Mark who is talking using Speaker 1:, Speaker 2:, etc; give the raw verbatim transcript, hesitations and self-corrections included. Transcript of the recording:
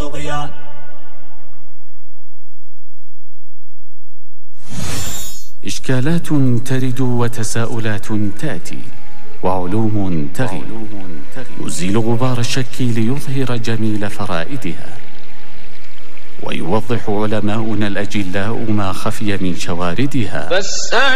Speaker 1: والطغيان.
Speaker 2: إشكالات ترد وتساؤلات تأتي وعلوم تغي، يزيل غبار الشك ليظهر جميل فرائدها، ويوضح علماؤنا الأجلاء ما خفي من شواردها.